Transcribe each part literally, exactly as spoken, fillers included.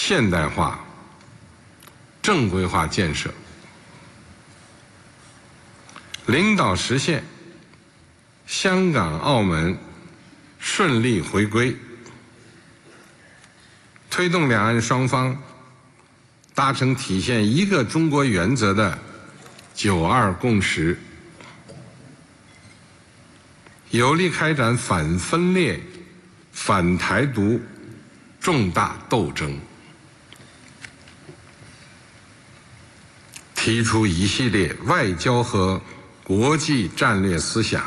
现代化、正规化建设，领导实现香港、澳门顺利回归，推动两岸双方达成体现一个中国原则的九二共识，有力开展反分裂、反台独重大斗争，提出一系列外交和国际战略思想，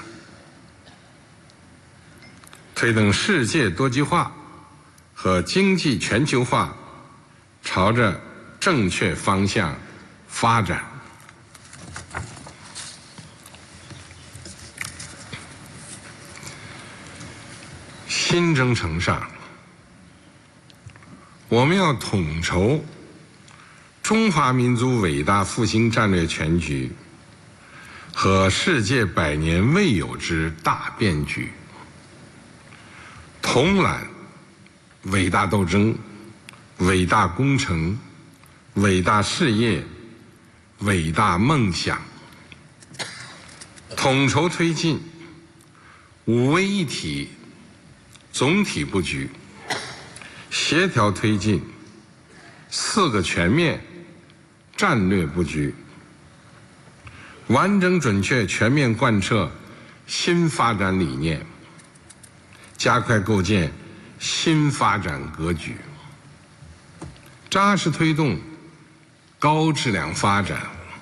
推动世界多极化和经济全球化朝着正确方向发展。新征程上，我们要统筹中华民族伟大复兴战略全局和世界百年未有之大变局，统揽伟大斗争、伟大工程、伟大事业、伟大梦想，统筹推进五位一体总体布局，协调推进四个全面战略布局，完整准确全面贯彻新发展理念，加快构建新发展格局，扎实推动高质量发展。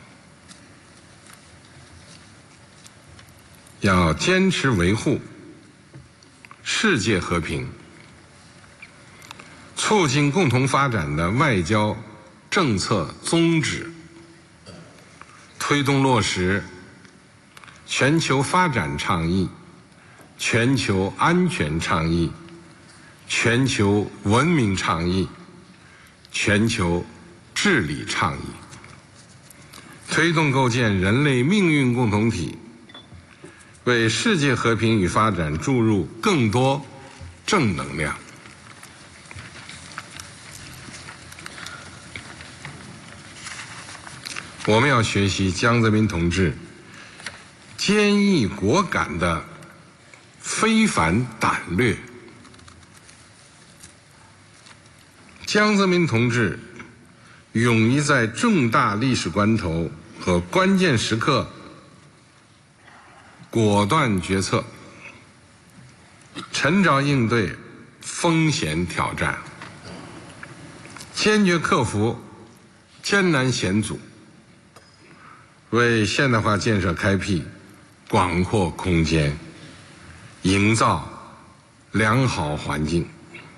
要坚持维护世界和平，促进共同发展的外交政策宗旨，推动落实全球发展倡议、全球安全倡议、全球文明倡议、全球治理倡议，推动构建人类命运共同体，为世界和平与发展注入更多正能量。我们要学习江泽民同志坚毅果敢的非凡胆略。江泽民同志勇于在重大历史关头和关键时刻果断决策，沉着应对风险挑战，坚决克服艰难险阻，为现代化建设开辟广阔空间，营造良好环境。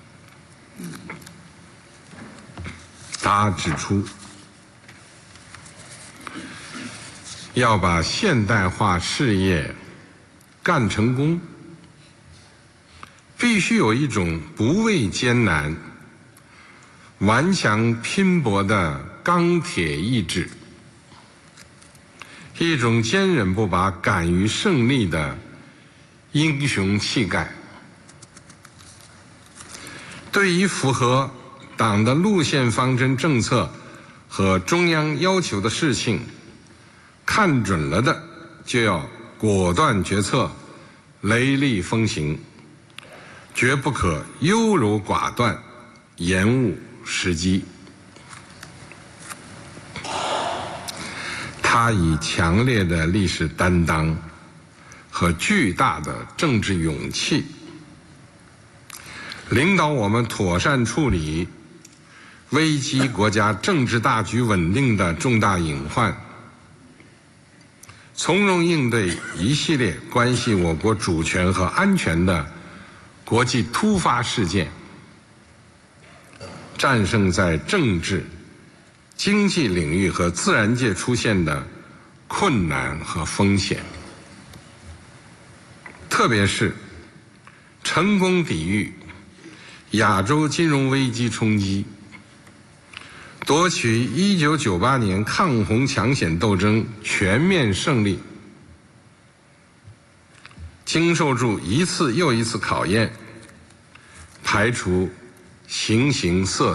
他指出，要把现代化事业干成功，必须有一种不畏艰难、顽强拼搏的钢铁意志，一种坚韧不拔、敢于胜利的英雄气概。对于符合党的路线方针政策和中央要求的事情，看准了的就要果断决策，雷厉风行，绝不可优柔寡断，延误时机。他以强烈的历史担当和巨大的政治勇气，领导我们妥善处理危及国家政治大局稳定的重大隐患，从容应对一系列关系我国主权和安全的国际突发事件，战胜在政治、经济领域和自然界出现的困难和风险，特别是成功抵御亚洲金融危机冲击，夺取一九九八年抗洪抢险斗争全面胜利，经受住一次又一次考验，排除形形色